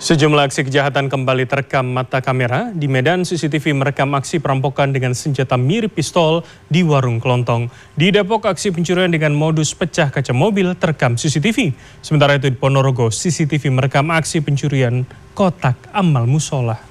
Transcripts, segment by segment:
Sejumlah aksi kejahatan kembali terekam mata kamera. Di Medan, CCTV merekam aksi perampokan dengan senjata mirip pistol di warung kelontong. Di Depok, aksi pencurian dengan modus pecah kaca mobil terekam CCTV. Sementara itu di Ponorogo, CCTV merekam aksi pencurian kotak amal musola.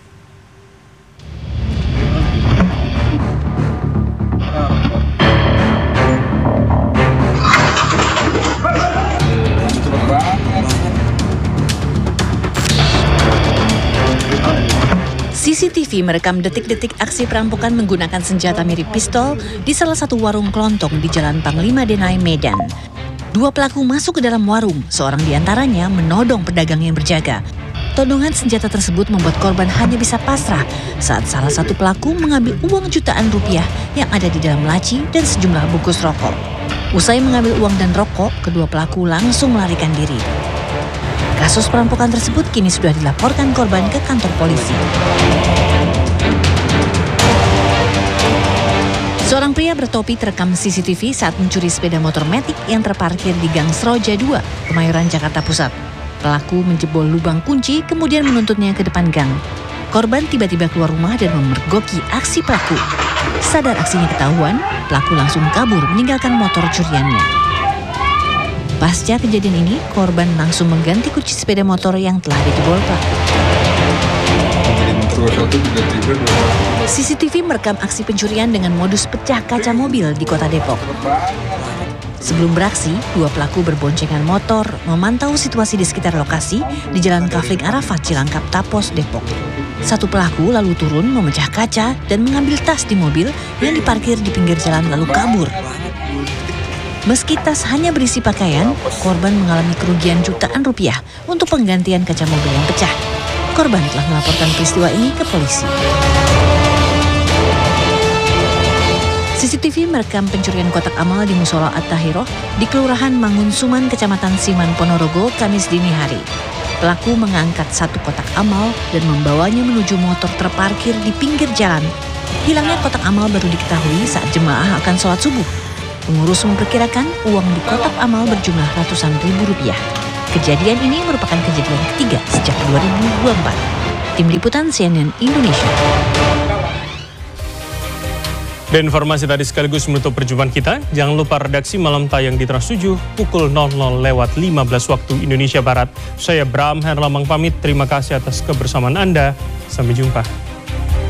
CCTV merekam detik-detik aksi perampokan menggunakan senjata mirip pistol di salah satu warung kelontong di Jalan Panglima Denai, Medan. Dua pelaku masuk ke dalam warung, seorang diantaranya menodong pedagang yang berjaga. Todongan senjata tersebut membuat korban hanya bisa pasrah saat salah satu pelaku mengambil uang jutaan rupiah yang ada di dalam laci dan sejumlah bungkus rokok. Usai mengambil uang dan rokok, kedua pelaku langsung melarikan diri. Kasus perampokan tersebut kini sudah dilaporkan korban ke kantor polisi. Seorang pria bertopi terekam CCTV saat mencuri sepeda motor Matic yang terparkir di Gang Seroja 2, Kemayoran, Jakarta Pusat. Pelaku menjebol lubang kunci kemudian menuntutnya ke depan gang. Korban tiba-tiba keluar rumah dan memergoki aksi pelaku. Sadar aksinya ketahuan, pelaku langsung kabur meninggalkan motor curiannya. Pasca kejadian ini, korban langsung mengganti kunci sepeda motor yang telah dijebol pelaku. CCTV merekam aksi pencurian dengan modus pecah kaca mobil di kota Depok. Sebelum beraksi, dua pelaku berboncengan motor memantau situasi di sekitar lokasi di Jalan Kafling Arafat, Cilangkap, Tapos, Depok. Satu pelaku lalu turun memecah kaca dan mengambil tas di mobil yang diparkir di pinggir jalan lalu kabur. Meski tas hanya berisi pakaian, korban mengalami kerugian jutaan rupiah untuk penggantian kaca mobil yang pecah. Korban telah melaporkan peristiwa ini ke polisi. CCTV merekam pencurian kotak amal di Musola At-Tahiroh di Kelurahan Mangunsuman, Kecamatan Siman, Ponorogo, Kamis dini hari. Pelaku mengangkat satu kotak amal dan membawanya menuju motor terparkir di pinggir jalan. Hilangnya kotak amal baru diketahui saat jemaah akan sholat subuh. Pengurus memperkirakan uang di kotak amal berjumlah ratusan ribu rupiah. Kejadian ini merupakan kejadian ketiga sejak 2024. Tim Liputan CNN Indonesia. Dan informasi tadi sekaligus menutup perjumpaan kita. Jangan lupa redaksi malam tayang di Trans 7 pukul 00:15 waktu Indonesia Barat. Saya Bram Herlamang pamit. Terima kasih atas kebersamaan Anda. Sampai jumpa.